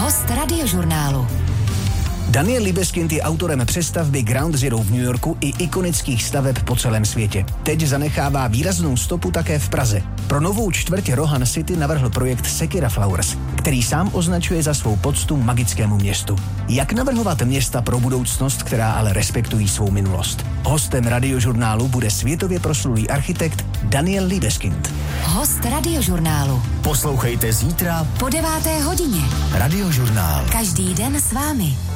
Host Radiožurnálu. Daniel Libeskind je autorem přestavby Ground Zero v New Yorku i ikonických staveb po celém světě. Teď zanechává výraznou stopu také v Praze. Pro novou čtvrť Rohan City navrhl projekt Sekira Flowers, který sám označuje za svou poctu magickému městu. Jak navrhovat města pro budoucnost, která ale respektují svou minulost? Hostem Radiožurnálu bude světově proslulý architekt Daniel Libeskind. Host Radiožurnálu. Poslouchejte zítra po 9. hodině. Radiožurnál. Každý den s vámi.